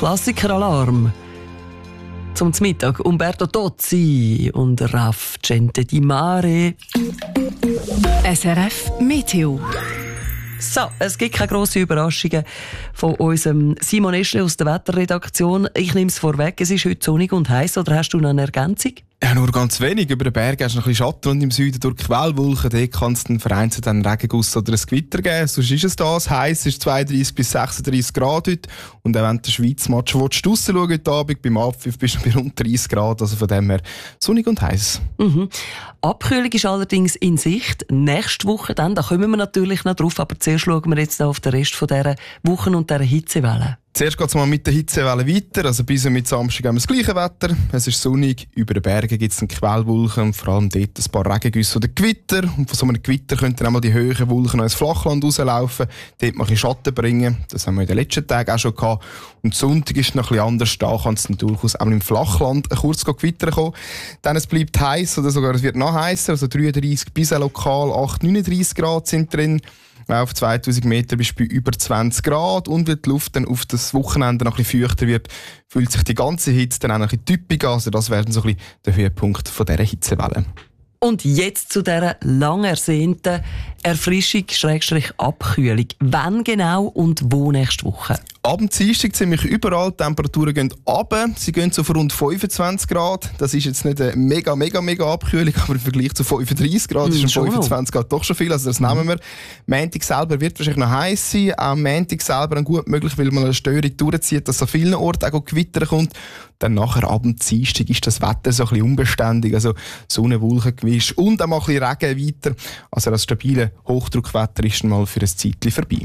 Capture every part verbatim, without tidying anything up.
Klassikeralarm. Zum Mittag Umberto Tozzi und Raf Gente di Mare. S R F Meteo. So, es gibt keine grossen Überraschungen von unserem Simon Eschle aus der Wetterredaktion. Ich nehme es vorweg, es ist heute sonnig und heiß. Oder hast du noch eine Ergänzung? Ja, nur ganz wenig. Über den Bergen hast du noch ein bisschen Schatten und im Süden durch Quellwolken. Dort kann es dann vereinzelt einen Regenguss oder ein Gewitter geben. Sonst ist es das. Heiß ist zweiunddreißig bis sechsunddreißig Grad heute. Und auch wenn du den Schweiz-Match draussen schauen heute Abend, beim Abpfiff bist du bei rund dreißig Grad. Also von dem her sonnig und heiß. Mhm. Abkühlung ist allerdings in Sicht. Nächste Woche dann, da kommen wir natürlich noch drauf. Aber zuerst schauen wir jetzt noch auf den Rest dieser Wochen und dieser Hitzewelle. Zuerst geht es mal mit der Hitzewelle weiter. Also bis mit Samstag haben wir das gleiche Wetter. Es ist sonnig. Über den Bergen gibt es Quellwolken und vor allem dort ein paar Regengüsse oder Gewitter. Und von so einem Gewitter könnten auch mal die höheren Wolken ins Flachland rauslaufen. Dort mal ein bisschen Schatten bringen. Das haben wir in den letzten Tagen auch schon gehabt. Und Sonntag ist noch ein bisschen anders. Da kann es dann durchaus auch im Flachland kurz Gewitter kommen. Dann es bleibt heiß oder sogar es wird noch heißer. Also dreiunddreißig bis lokal acht, neununddreißig Grad sind drin. Auf zweitausend Meter bist du bei über zwanzig Grad. Und wenn die Luft dann auf das Wochenende noch ein bisschen feuchter wird, fühlt sich die ganze Hitze dann auch noch ein bisschen typisch an. Also das wäre dann so ein bisschen der Höhepunkt von dieser Hitzewelle. Und jetzt zu dieser lang ersehnten Erfrischung, Schrägstrich Abkühlung. Wann genau und wo nächste Woche? Ab dem Dienstag ziemlich überall. Die Temperaturen gehen runter. Sie gehen so auf rund fünfundzwanzig Grad. Das ist jetzt nicht eine mega, mega, mega Abkühlung, aber im Vergleich zu fünfunddreißig Grad mm, ist fünfundzwanzig Grad doch schon viel. Also das mm. nehmen wir. Montag selber wird wahrscheinlich noch heiß sein. Am Montag selber gut möglich, weil man eine Störung durchzieht, dass an vielen Orten auch Gewitter kommt. Dann nachher ab dem Dienstag ist das Wetter so ein bisschen unbeständig. Also Sonne-Wolken-Gemisch und auch mal ein bisschen Regen weiter. Also das stabile Hochdruckwetter ist mal für ein Zeitchen vorbei.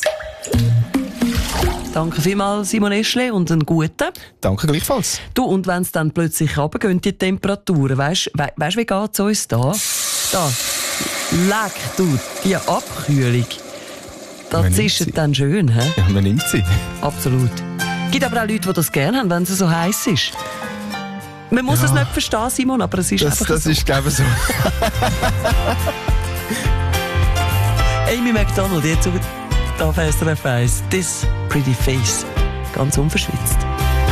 Danke vielmals, Simon Eschle, und einen guten. Danke gleichfalls. Du, und wenn es dann plötzlich runtergehen, die Temperaturen, weißt du, we weißt, wie geht es uns da? Da. Leck, du, die Abkühlung. Das ist dann schön, hä? Ja, man nimmt sie. Absolut. Es gibt aber auch Leute, die das gerne haben, wenn es so heiß ist. Man muss es ja nicht verstehen, Simon, aber es ist das, einfach das so. Das ist, glaube ich, so. Amy McDonald, jetzt auf S R F eins. This Pretty Face. Ganz unverschwitzt.